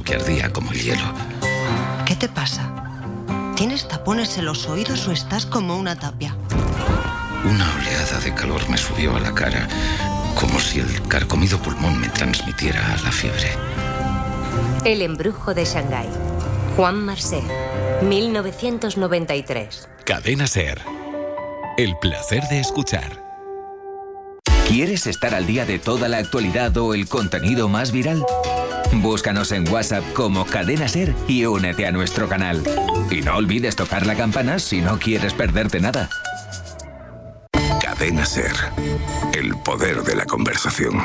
que ardía como el hielo. ¿Qué te pasa? ¿Tienes tapones en los oídos o estás como una tapia? Una oleada de calor me subió a la cara, como si el carcomido pulmón me transmitiera la fiebre. El embrujo de Shanghái. Juan Marcé, 1993. Cadena SER. El placer de escuchar. ¿Quieres estar al día de toda la actualidad o el contenido más viral? Búscanos en WhatsApp como Cadena SER y únete a nuestro canal. Y no olvides tocar la campana si no quieres perderte nada. Cadena SER. El poder de la conversación.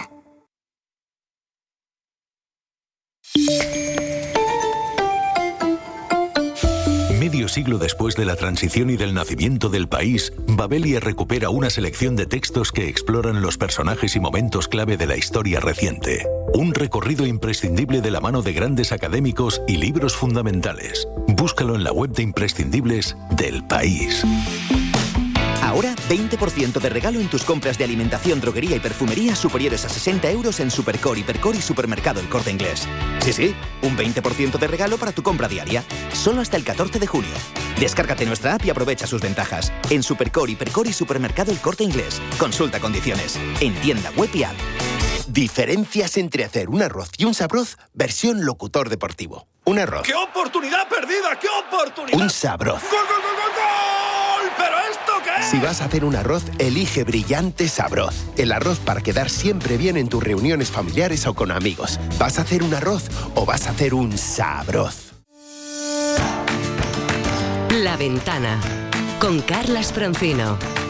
Medio siglo después de la transición y del nacimiento del país, Babelia recupera una selección de textos que exploran los personajes y momentos clave de la historia reciente. Un recorrido imprescindible de la mano de grandes académicos y libros fundamentales. Búscalo en la web de imprescindibles del país. Ahora, 20% de regalo en tus compras de alimentación, droguería y perfumería superiores a 60 euros en Supercore, Hipercore y Supermercado El Corte Inglés. Sí, un 20% de regalo para tu compra diaria. Solo hasta el 14 de junio. Descárgate nuestra app y aprovecha sus ventajas. En Supercore, Hipercore y Supermercado El Corte Inglés. Consulta condiciones. En tienda web y app. Diferencias entre hacer un arroz y un sabroz, versión locutor deportivo. Un arroz. ¡Qué oportunidad perdida! ¡Qué oportunidad! Un sabroz. ¡Gol, gol, gol, gol, gol! ¿Pero esto qué es? Si vas a hacer un arroz, elige Brillante Sabroz. El arroz para quedar siempre bien en tus reuniones familiares o con amigos. ¿Vas a hacer un arroz o vas a hacer un sabroz? La Ventana, con Carlas Francino.